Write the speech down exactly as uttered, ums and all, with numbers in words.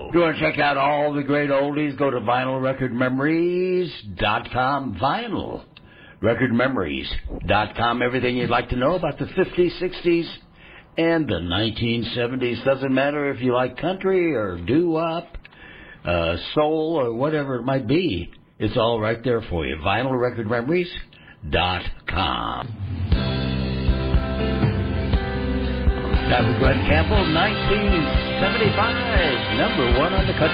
If you want to check out all the great oldies, go to vinyl record memories dot com. Vinyl record memories dot com. Everything you'd like to know about the fifties, sixties, and the nineteen seventies. Doesn't matter if you like country or doo-wop, uh, soul, or whatever it might be. It's all right there for you. vinyl record memories dot com. That was Glenn Campbell, nineteen seventy-five, number one on the country.